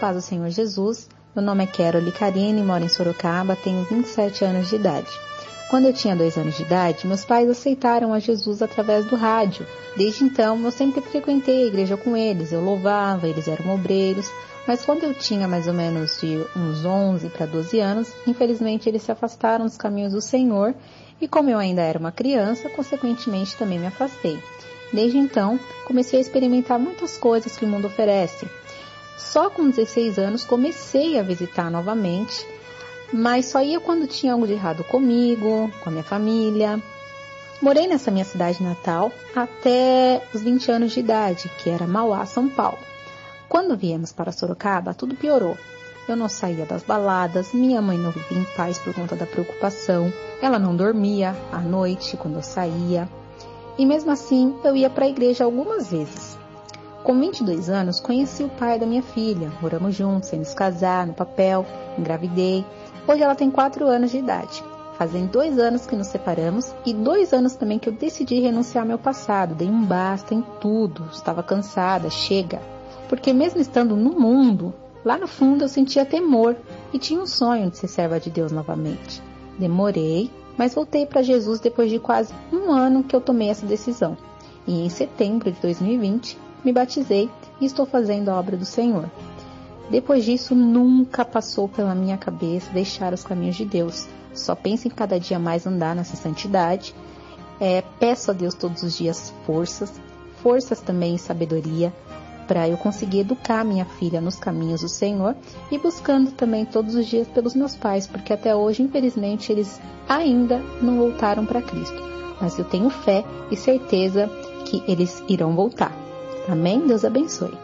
paz do Senhor Jesus. Meu nome é Carol Carine, moro em Sorocaba, tenho 27 anos de idade. Quando eu tinha 2 anos de idade, meus pais aceitaram a Jesus através do rádio. Desde então, eu sempre frequentei a igreja com eles, eu louvava, eles eram obreiros, mas quando eu tinha mais ou menos de uns 11 para 12 anos, infelizmente eles se afastaram dos caminhos do Senhor e como eu ainda era uma criança, consequentemente também me afastei. Desde então, comecei a experimentar muitas coisas que o mundo oferece. Só com 16 anos comecei a visitar novamente, mas só ia quando tinha algo de errado comigo, com a minha família. Morei nessa minha cidade natal até os 20 anos de idade, que era Mauá, São Paulo. Quando viemos para Sorocaba, tudo piorou. Eu não saía das baladas, minha mãe não vivia em paz por conta da preocupação, ela não dormia à noite quando eu saía. E mesmo assim, eu ia para a igreja algumas vezes. Com 22 anos, conheci o pai da minha filha, moramos juntos, sem nos casar, no papel, engravidei. Hoje ela tem 4 anos de idade. Fazem 2 anos que nos separamos e 2 anos também que eu decidi renunciar ao meu passado. Dei um basta em tudo, estava cansada, chega. Porque mesmo estando no mundo, lá no fundo eu sentia temor e tinha um sonho de ser serva de Deus novamente. Demorei, mas voltei para Jesus depois de quase 1 ano que eu tomei essa decisão. E em setembro de 2020, me batizei e estou fazendo a obra do Senhor. Depois disso, nunca passou pela minha cabeça deixar os caminhos de Deus. Só penso em cada dia mais andar nessa santidade. Peço a Deus todos os dias forças também e sabedoria, para eu conseguir educar minha filha nos caminhos do Senhor e buscando também todos os dias pelos meus pais, porque até hoje, infelizmente, eles ainda não voltaram para Cristo. Mas eu tenho fé e certeza que eles irão voltar. Amém? Deus abençoe.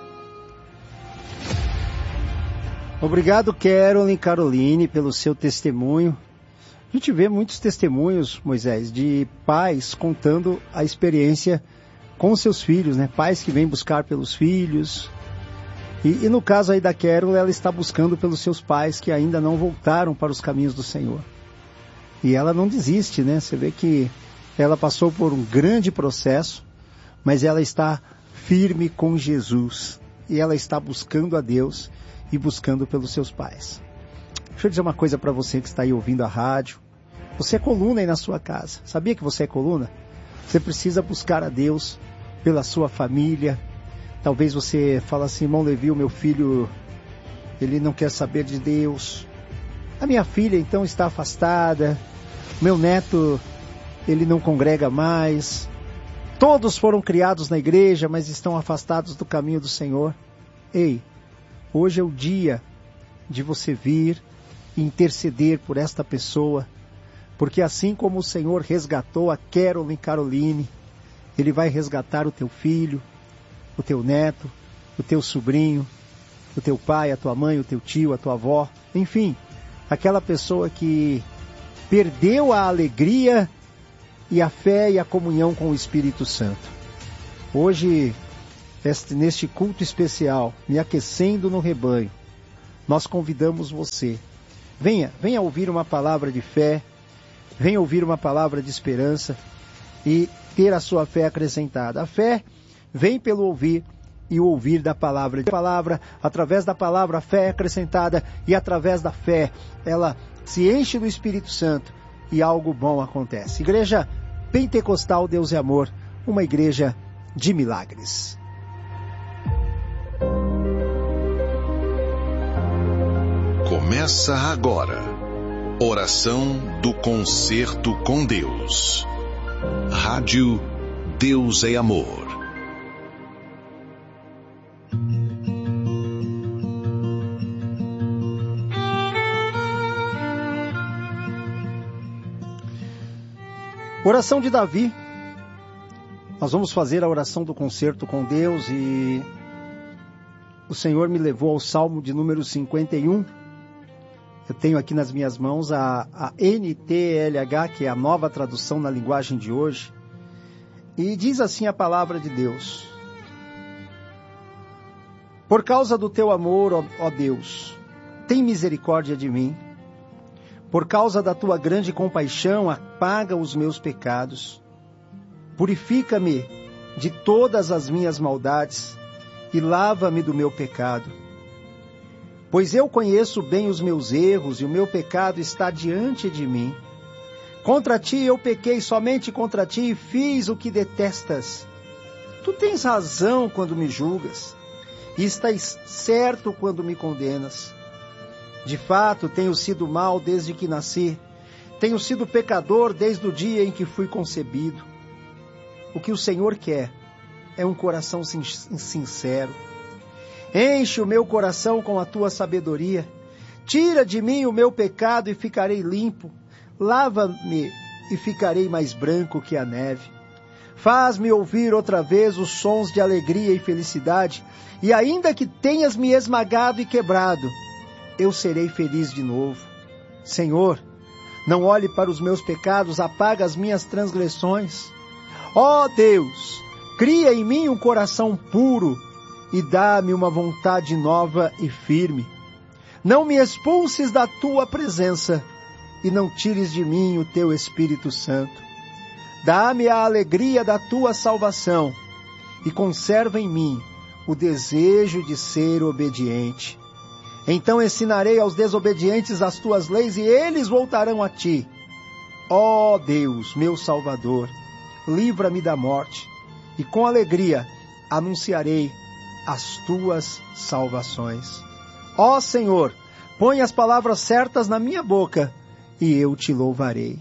Obrigado, Caroline, pelo seu testemunho. A gente vê muitos testemunhos, Moisés, de pais contando a experiência com os seus filhos, né? Pais que vêm buscar pelos filhos. E no caso aí da Carol, ela está buscando pelos seus pais que ainda não voltaram para os caminhos do Senhor. E ela não desiste, né? Você vê que ela passou por um grande processo, mas ela está firme com Jesus. E ela está buscando a Deus e buscando pelos seus pais. Deixa eu dizer uma coisa para você que está aí ouvindo a rádio. Você é coluna aí na sua casa. Sabia que você é coluna? Você precisa buscar a Deus pela sua família. Talvez você fale assim, irmão Levi, o meu filho, ele não quer saber de Deus. A minha filha então está afastada. Meu neto, ele não congrega mais. Todos foram criados na igreja, mas estão afastados do caminho do Senhor. Ei, hoje é o dia de você vir e interceder por esta pessoa, porque assim como o Senhor resgatou a Caroline, Ele vai resgatar o teu filho, o teu neto, o teu sobrinho, o teu pai, a tua mãe, o teu tio, a tua avó, enfim, aquela pessoa que perdeu a alegria e a fé e a comunhão com o Espírito Santo. Hoje, neste culto especial, me aquecendo no rebanho, nós convidamos você. Venha ouvir uma palavra de fé, venha ouvir uma palavra de esperança e ter a sua fé acrescentada. A fé vem pelo ouvir e o ouvir da palavra. Através da palavra, a fé é acrescentada e através da fé, ela se enche do Espírito Santo e algo bom acontece. Igreja Pentecostal Deus é Amor, uma igreja de milagres. Começa agora, oração do concerto com Deus. Rádio Deus é Amor. Oração de Davi. Nós vamos fazer a oração do concerto com Deus e o Senhor me levou ao Salmo de número 51. Eu tenho aqui nas minhas mãos a NTLH, que é a nova tradução na linguagem de hoje. E diz assim a palavra de Deus: Por causa do teu amor, ó Deus, tem misericórdia de mim. Por causa da tua grande compaixão, apaga os meus pecados. Purifica-me de todas as minhas maldades e lava-me do meu pecado. Pois eu conheço bem os meus erros e o meu pecado está diante de mim. Contra ti eu pequei, somente contra ti, e fiz o que detestas. Tu tens razão quando me julgas, e estás certo quando me condenas. De fato, tenho sido mau desde que nasci, tenho sido pecador desde o dia em que fui concebido. O que o Senhor quer é um coração sincero. Enche o meu coração com a tua sabedoria. Tira de mim o meu pecado e ficarei limpo. Lava-me e ficarei mais branco que a neve. Faz-me ouvir outra vez os sons de alegria e felicidade, e ainda que tenhas me esmagado e quebrado, eu serei feliz de novo. Senhor, não olhe para os meus pecados, apaga as minhas transgressões. Ó Deus, cria em mim um coração puro e dá-me uma vontade nova e firme. Não me expulses da tua presença e não tires de mim o teu Espírito Santo. Dá-me a alegria da tua salvação e conserva em mim o desejo de ser obediente. Então ensinarei aos desobedientes as tuas leis e eles voltarão a ti. Ó Deus, meu Salvador, livra-me da morte e com alegria anunciarei as tuas salvações. Ó Senhor, põe as palavras certas na minha boca e eu te louvarei.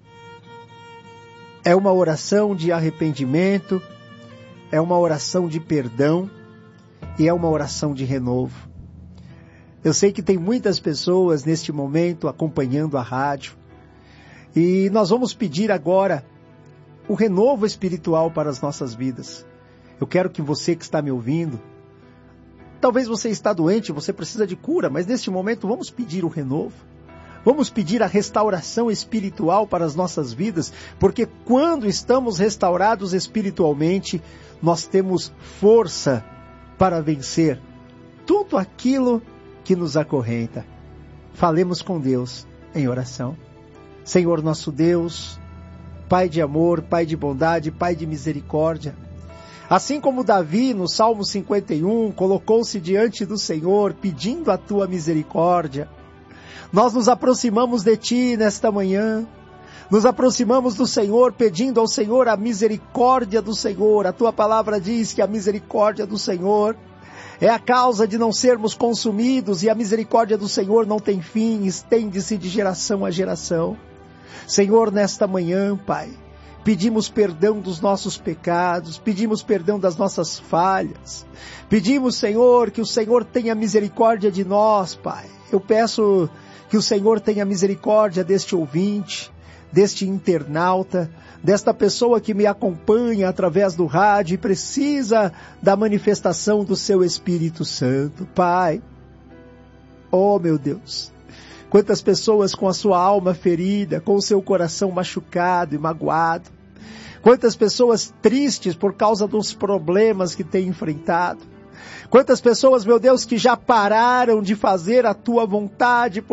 É uma oração de arrependimento, é uma oração de perdão e é uma oração de renovo. Eu sei que tem muitas pessoas neste momento acompanhando a rádio e nós vamos pedir agora o renovo espiritual para as nossas vidas. Eu quero que você que está me ouvindo, talvez você está doente, você precisa de cura, mas neste momento vamos pedir o renovo. Vamos pedir a restauração espiritual para as nossas vidas, porque quando estamos restaurados espiritualmente, nós temos força para vencer tudo aquilo que nos acorrenta. Falemos com Deus em oração. Senhor nosso Deus, Pai de amor, Pai de bondade, Pai de misericórdia, assim como Davi, no Salmo 51, colocou-se diante do Senhor, pedindo a tua misericórdia, nós nos aproximamos de ti nesta manhã, nos aproximamos do Senhor, pedindo ao Senhor a misericórdia do Senhor. A tua palavra diz que a misericórdia do Senhor é a causa de não sermos consumidos, e a misericórdia do Senhor não tem fim, estende-se de geração a geração. Senhor, nesta manhã, Pai, pedimos perdão dos nossos pecados, pedimos perdão das nossas falhas, pedimos, Senhor, que o Senhor tenha misericórdia de nós, Pai. Eu peço que o Senhor tenha misericórdia deste ouvinte, deste internauta, desta pessoa que me acompanha através do rádio e precisa da manifestação do seu Espírito Santo. Pai, oh meu Deus, quantas pessoas com a sua alma ferida, com o seu coração machucado e magoado, quantas pessoas tristes por causa dos problemas que têm enfrentado, quantas pessoas, meu Deus, que já pararam de fazer a tua vontade